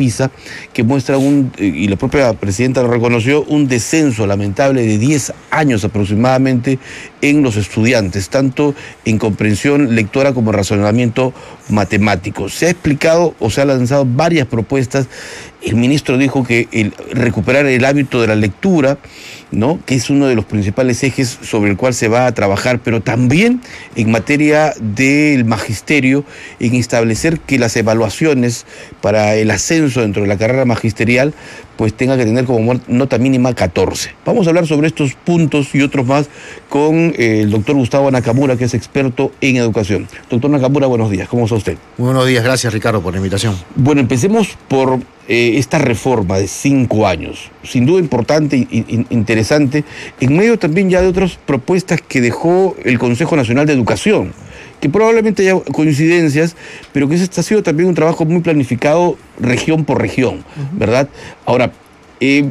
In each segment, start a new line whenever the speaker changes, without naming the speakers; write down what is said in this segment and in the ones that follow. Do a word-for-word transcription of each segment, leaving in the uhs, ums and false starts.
PISA, que muestra un, y la propia presidenta lo reconoció, un descenso lamentable de diez años aproximadamente en los estudiantes, tanto en comprensión lectora como en razonamiento matemático. Se ha explicado o se han lanzado varias propuestas. El ministro dijo que el recuperar el hábito de la lectura, ¿no?, que es uno de los principales ejes sobre el cual se va a trabajar, pero también en materia del magisterio, en establecer que las evaluaciones para el ascenso dentro de la carrera magisterial pues tenga que tener como nota mínima catorce. Vamos a hablar sobre estos puntos y otros más con eh, el doctor Gustavo Nakamura, que es experto en educación. Doctor Nakamura, buenos días, ¿cómo está usted?
Muy buenos días, gracias Ricardo por la invitación.
Bueno, empecemos por eh, esta reforma de cinco años, sin duda importante e interesante, en medio también ya de otras propuestas que dejó el Consejo Nacional de Educación, que probablemente haya coincidencias, pero que este ha sido también un trabajo muy planificado región por región, uh-huh. ¿verdad? Ahora, eh,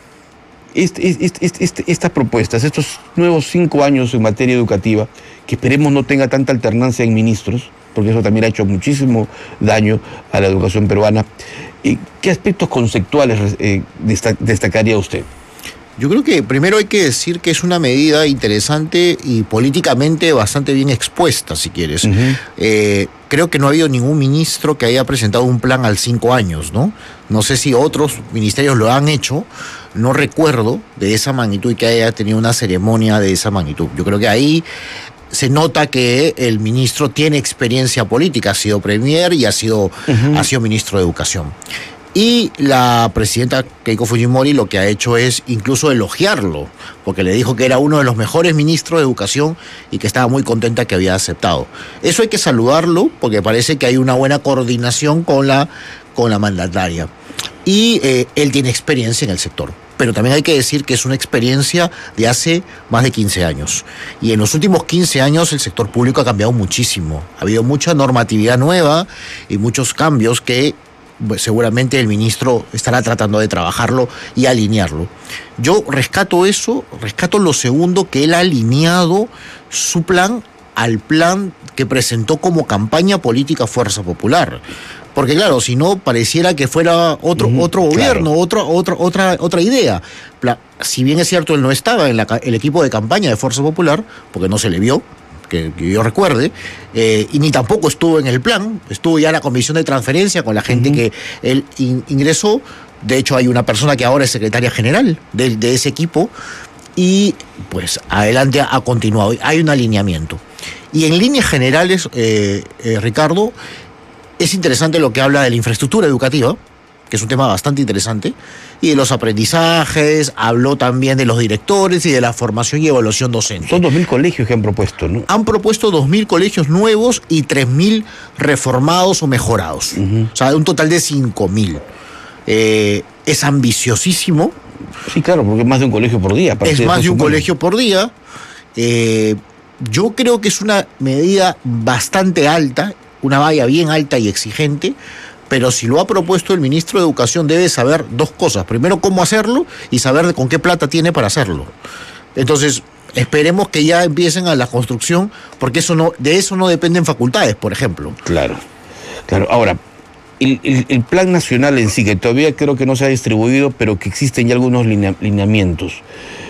este, este, este, este, estas propuestas, estos nuevos cinco años en materia educativa, que esperemos no tenga tanta alternancia en ministros, porque eso también ha hecho muchísimo daño a la educación peruana, eh, ¿qué aspectos conceptuales eh, destacaría usted?
Yo creo que primero hay que decir que es una medida interesante y políticamente bastante bien expuesta, si quieres. Uh-huh. Eh, creo que no ha habido ningún ministro que haya presentado un plan al cinco años, ¿no? No sé si otros ministerios lo han hecho, no recuerdo de esa magnitud y que haya tenido una ceremonia de esa magnitud. Yo creo que ahí se nota que el ministro tiene experiencia política, ha sido premier y ha sido, uh-huh. ha sido ministro de Educación. Y la presidenta Keiko Fujimori lo que ha hecho es incluso elogiarlo, porque le dijo que era uno de los mejores ministros de Educación y que estaba muy contenta que había aceptado. Eso hay que saludarlo, porque parece que hay una buena coordinación con la, con la mandataria. Y eh, él tiene experiencia en el sector. Pero también hay que decir que es una experiencia de hace más de quince años. Y en los últimos quince años el sector público ha cambiado muchísimo. Ha habido mucha normatividad nueva y muchos cambios que pues seguramente el ministro estará tratando de trabajarlo y alinearlo. Yo rescato eso, rescato lo segundo, que él ha alineado su plan al plan que presentó como campaña política Fuerza Popular. Porque claro, si no, pareciera que fuera otro, uh-huh, otro gobierno, claro. otra, otra, otra, otra idea. Si bien es cierto, él no estaba en la, el equipo de campaña de Fuerza Popular, porque no se le vio, Que, que yo recuerde, eh, y ni tampoco estuvo en el plan, estuvo ya en la comisión de transferencia con la gente uh-huh. que él in, ingresó. De hecho, hay una persona que ahora es secretaria general de, de ese equipo, y pues adelante ha continuado. Hay un alineamiento. Y en líneas generales, eh, eh, Ricardo, es interesante lo que habla de la infraestructura educativa, que es un tema bastante interesante, y de los aprendizajes, habló también de los directores y de la formación y evaluación docente.
Son dos mil colegios que han propuesto, ¿no?
Han propuesto dos mil colegios nuevos y tres mil reformados o mejorados. Uh-huh. O sea, un total de cinco mil. Eh, es ambiciosísimo.
Sí, claro, porque es más de un colegio por día.
Es más de un colegio por día. Eh, yo creo que es una medida bastante alta, una valla bien alta y exigente, pero si lo ha propuesto el ministro de Educación debe saber dos cosas. Primero, cómo hacerlo y saber con qué plata tiene para hacerlo. Entonces, esperemos que ya empiecen a la construcción, porque eso no, de eso no dependen facultades, por ejemplo.
Claro, claro. Ahora, el, el, el plan nacional en sí, que todavía creo que no se ha distribuido, pero que existen ya algunos linea, lineamientos.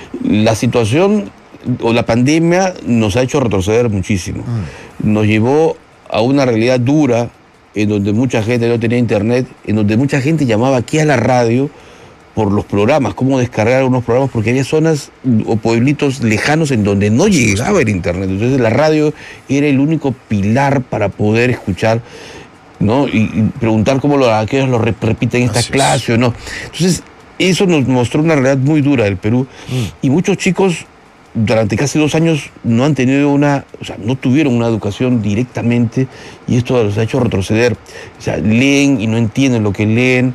La situación o la pandemia nos ha hecho retroceder muchísimo. Mm. Nos llevó a una realidad dura, en donde mucha gente no tenía internet, en donde mucha gente llamaba aquí a la radio por los programas, cómo descargar unos programas, porque había zonas o pueblitos lejanos en donde no llegaba el internet. Entonces la radio era el único pilar para poder escuchar, ¿no? Y, y preguntar cómo lo, aquellos lo repiten en esta Así clase es. o no. Entonces eso nos mostró una realidad muy dura del Perú, mm. y muchos chicos durante casi dos años no han tenido una, o sea, no tuvieron una educación directamente, y esto los ha hecho retroceder. O sea, leen y no entienden lo que leen.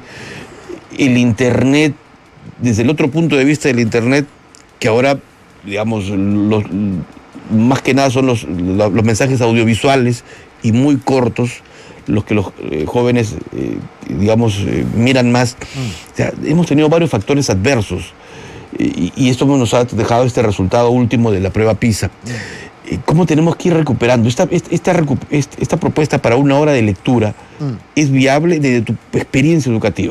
El internet, desde el otro punto de vista del internet, que ahora, digamos, los, más que nada son los, los, los mensajes audiovisuales y muy cortos, los que los eh, jóvenes, eh, digamos, eh, miran más. Mm. O sea, hemos tenido varios factores adversos. Y, y esto nos ha dejado este resultado último de la prueba PISA. ¿Cómo tenemos que ir recuperando? Esta, esta, esta, esta propuesta para una hora de lectura, mm. ¿es viable desde tu experiencia educativa?